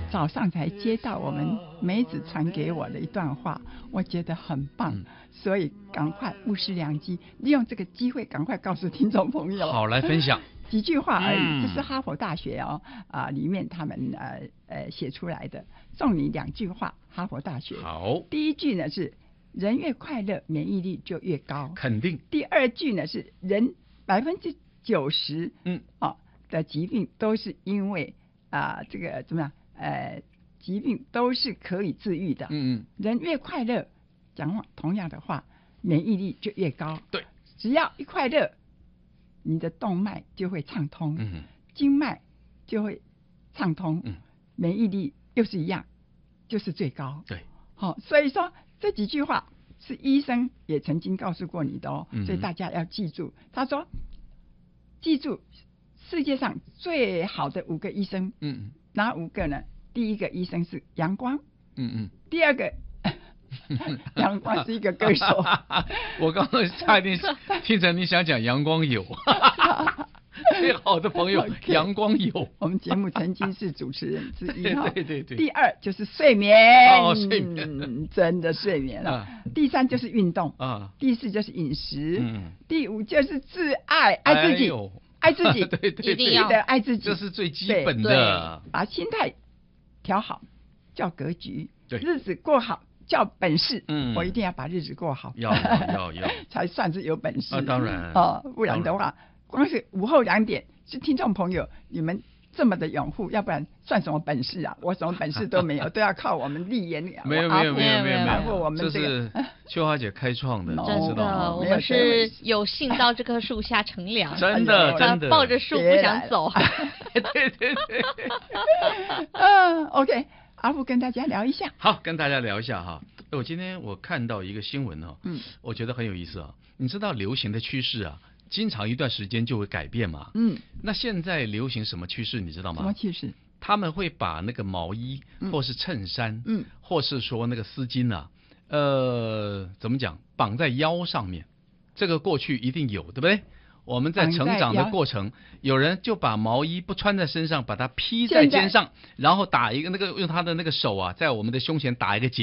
早上才接到我们梅子传给我的一段话，我觉得很棒，所以赶快勿失良机，利用这个机会赶快告诉听众朋友。 好，来分享几句话而已，这是哈佛大学里面他们写出来的，送你2句话。哈佛大学好， 第一句呢是人越快乐，免疫力就越高， 肯定。 第2句呢是人90%的疾病都是因为这个怎么样疾病都是可以治愈的。人越快乐，讲同样的话，免疫力就越高。 对， 只要一快乐，你的动脉就会畅通，经脉就会畅通，免疫力又是一样，就是最高。 对， 所以说这几句话是医生也曾经告诉过你的所以大家要记住。他说，记住世界上最好的5个医生，哪5个呢？第一个医生是阳光，第2个阳光是一个歌手。 我刚刚差一点听成你想讲阳光友。最好的朋友阳光友， 我们节目曾经是主持人之一。 对。 第2就是睡眠， 睡眠真的睡眠了。第3就是运动，第4就是饮食，第5就是自爱，爱自己，爱自己， 对， 一定要爱自己， 这是最基本的。 把心态调好，叫格局；日子过好，叫本事。我一定要把日子过好， 要才算是有本事。 当然不然的话，光是午后2点，是听众朋友你们这么的拥护，要不然算什么本事啊？我什么本事都没有，都要靠我们立言。 没有， 我们这是秋花姐开创的， 真的，我们是有幸到这棵树下乘凉， 真的， 抱着树不想走。 对。 OK， 阿富跟大家聊一下。 好，跟大家聊一下哈。今天我看到一个新闻我觉得很有意思啊。你知道流行的趋势啊，经常一段时间就会改变嘛。那现在流行什么趋势你知道吗？ 什么趋势？ 他们会把那个毛衣或是衬衫，或是说那个丝巾啊，怎么讲，绑在腰上面。这个过去一定有，对不对？我们在成长的过程，有人就把毛衣不穿在身上，把它披在肩上，然后打一个用他的那个手啊，在我们的胸前打一个结。